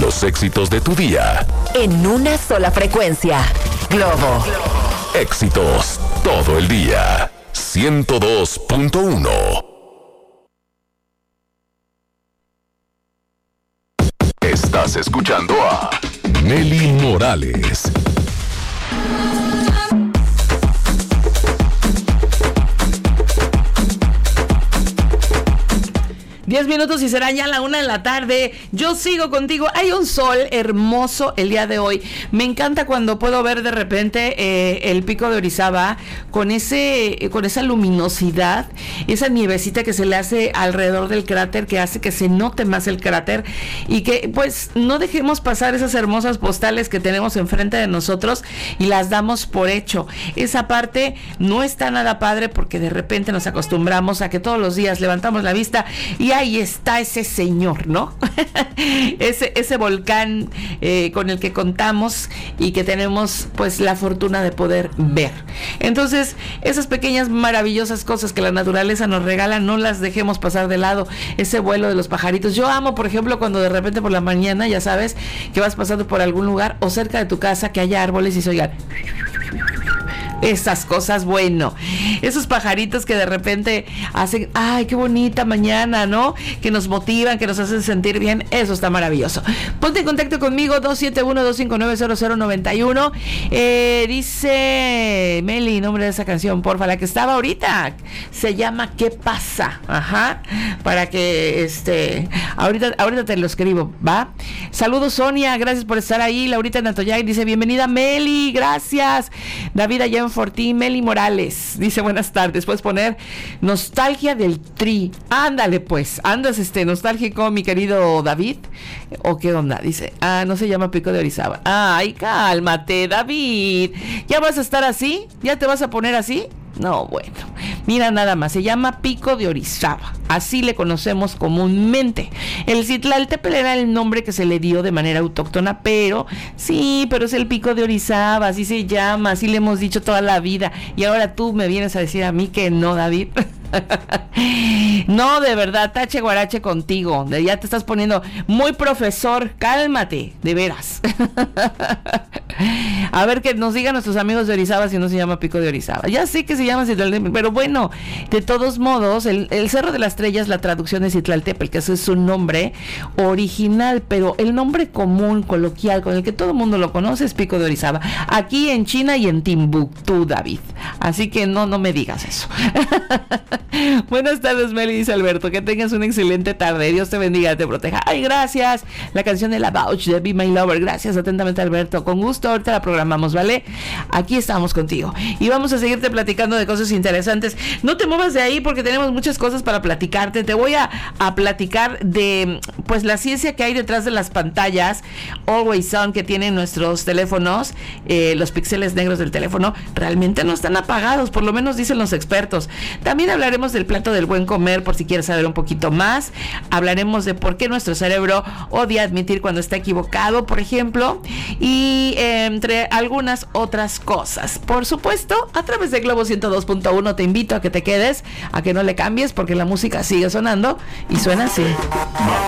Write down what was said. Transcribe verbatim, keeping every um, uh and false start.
Los éxitos de tu día. En una sola frecuencia. Globo. Éxitos todo el día. ciento dos punto uno. Estás escuchando a Nelly Morales. Diez minutos y será ya la una de la tarde. Yo sigo contigo. Hay un sol hermoso el día de hoy. Me encanta cuando puedo ver de repente eh, el pico de Orizaba con ese, con esa luminosidad, esa nievecita que se le hace alrededor del cráter, que hace que se note más el cráter y que pues no dejemos pasar esas hermosas postales que tenemos enfrente de nosotros y las damos por hecho. Esa parte no está nada padre porque de repente nos acostumbramos a que todos los días levantamos la vista y ahí está ese señor, ¿no? ese, ese volcán eh, con el que contamos y que tenemos pues la fortuna de poder ver. Entonces, esas pequeñas maravillosas cosas que la naturaleza nos regala, no las dejemos pasar de lado. Ese vuelo de los pajaritos. Yo amo, por ejemplo, cuando de repente por la mañana, ya sabes, que vas pasando por algún lugar o cerca de tu casa que haya árboles y se oigan esas cosas, bueno, esos pajaritos que de repente hacen, ay, qué bonita mañana, ¿no? Que nos motivan, que nos hacen sentir bien, eso está maravilloso. Ponte en contacto conmigo, dos siete uno, dos cinco nueve, cero cero nueve uno. Eh, dice Meli, nombre de esa canción, porfa, la que estaba ahorita, se llama ¿Qué pasa? Ajá, para que, este, ahorita, ahorita te lo escribo, ¿va? Saludos, Sonia, gracias por estar ahí. Laurita Natoyay dice, bienvenida, Meli, gracias. David allá en Fortín, Meli Morales dice, buenas tardes, puedes poner Nostalgia del Tri. Ándale pues, andas este nostálgico, mi querido David, o qué onda, dice, ah, no se llama Pico de Orizaba. Ay, cálmate, David, ¿ya vas a estar así? ¿Ya te vas a poner así? No, bueno, mira nada más, se llama Pico de Orizaba, así le conocemos comúnmente. El Citlaltépetl era el nombre que se le dio de manera autóctona, pero sí, pero es el Pico de Orizaba, así se llama, así le hemos dicho toda la vida, y ahora tú me vienes a decir a mí que no, David. No, de verdad, tache guarache contigo, ya te estás poniendo muy profesor, cálmate, de veras. A ver, que nos digan nuestros amigos de Orizaba si no se llama Pico de Orizaba. Ya sé que se llama Citlaltépetl, pero bueno, de todos modos, el, el Cerro de la Estrella es la traducción de Citlaltépetl, que ese es su nombre original, pero el nombre común, coloquial, con el que todo el mundo lo conoce es Pico de Orizaba, aquí en China y en Timbuktu, David. Así que no, no me digas eso. Buenas tardes, Meli, dice Alberto, que tengas una excelente tarde, Dios te bendiga, te proteja. Ay, gracias, la canción de La Bauch de Be My Lover, gracias atentamente, Alberto, con gusto, ahorita la programamos, ¿vale? Aquí estamos contigo y vamos a seguirte platicando de cosas interesantes. No te muevas de ahí porque tenemos muchas cosas para platicarte. Te voy a, a platicar de pues la ciencia que hay detrás de las pantallas Always On que tienen nuestros teléfonos. Eh, los píxeles negros del teléfono realmente no están apagados, por lo menos dicen los expertos. También hablaremos del plato del buen comer, por si quieres saber un poquito más. Hablaremos de por qué nuestro cerebro odia admitir cuando está equivocado, por ejemplo, y eh, entre algunas otras cosas. Por supuesto, a través de Globo ciento dos punto uno te invito a que te quedes, a que no le cambies, porque la música sigue sonando y suena así.